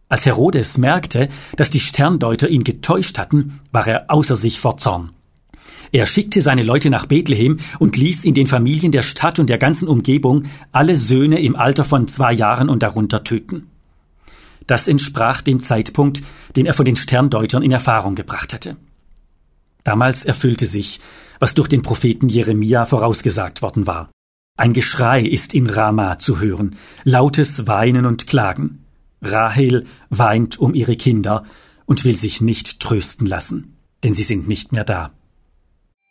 Als Herodes merkte, dass die Sterndeuter ihn getäuscht hatten, war er außer sich vor Zorn. Er schickte seine Leute nach Bethlehem und ließ in den Familien der Stadt und der ganzen Umgebung alle Söhne im Alter von 2 Jahren und darunter töten. Das entsprach dem Zeitpunkt, den er von den Sterndeutern in Erfahrung gebracht hatte. Damals erfüllte sich, was durch den Propheten Jeremia vorausgesagt worden war. Ein Geschrei ist in Rama zu hören, lautes Weinen und Klagen. Rahel weint um ihre Kinder und will sich nicht trösten lassen, denn sie sind nicht mehr da.